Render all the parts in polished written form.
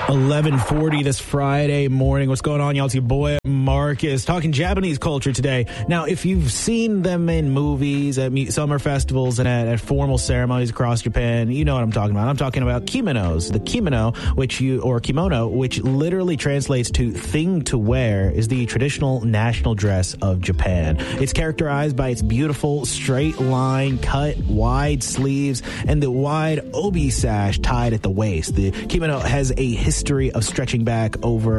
11:40 this Friday morning. What's going on, y'all? It's your boy Marcus talking Japanese culture today. Now, if you've seen them in movies, at summer festivals, and at formal ceremonies across Japan, you know what I'm talking about. I'm talking about kimonos. The kimono, kimono, which literally translates to thing to wear, is the traditional national dress of Japan. It's characterized by its beautiful straight line cut, wide sleeves, and the wide obi sash tied at the waist. The kimono has a history stretching back over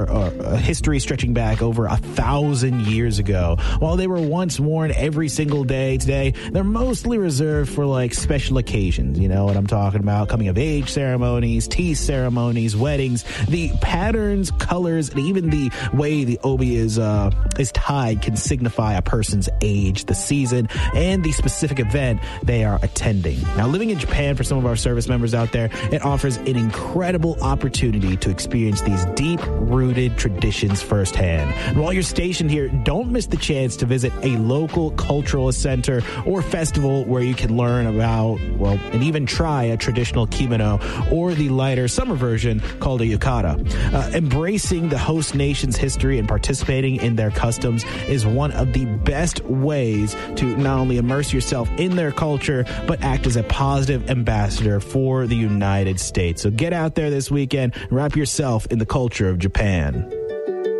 1,000 years ago. While they were once worn every single day, today they're mostly reserved for like special occasions. You know what I'm talking about? Coming of age ceremonies, tea ceremonies, weddings. The patterns, colors, and even the way the obi is tied can signify a person's age, the season, and the specific event they are attending. Now, living in Japan for some of our service members out there, it offers an incredible opportunity to experience these deep-rooted traditions firsthand. And while you're stationed here, don't miss the chance to visit a local cultural center or festival where you can learn about, and even try a traditional kimono or the lighter summer version called a yukata. Embracing the host nation's history and participating in their customs is one of the best ways to not only immerse yourself in their culture, but act as a positive ambassador for the United States. So get out there this weekend and wrap yourself in the culture of Japan.